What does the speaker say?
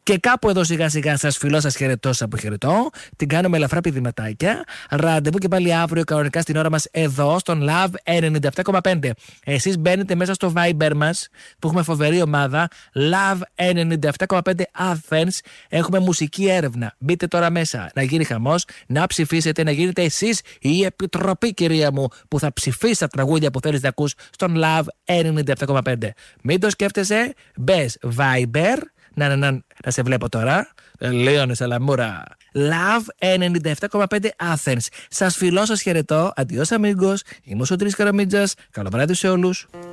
Και κάπου εδώ σιγά σιγά σας φιλώ, σας χαιρετώ, σας αποχαιρετώ. Την κάνω με ελαφρά πηδηματάκια. Ραντεβού και πάλι αύριο κανονικά στην ώρα μας εδώ στον Love 97,5. Εσείς μπαίνετε μέσα στο Viber μας που έχουμε φοβερή ομάδα Love 97,5 Athens. Έχουμε μουσική έρευνα. Μπείτε τώρα μέσα να γίνει χαμός, να ψηφίσετε, να γίνετε εσείς η επιτροπή, κυρία μου, που θα ψηφίσει τα τραγούδια που θέλεις να ακούς στον Love 97,5. Μην το σκέφτεσαι, μπες Viber. Να σε βλέπω τώρα. Λέωνε Σαλαμούρα. Love 97,5 Athens. Σας φιλώ, σας χαιρετώ. Αντιός αμίγκος. Είμαι ο Σωτήρης Καραμίτζας. Καλό βράδυ σε όλους.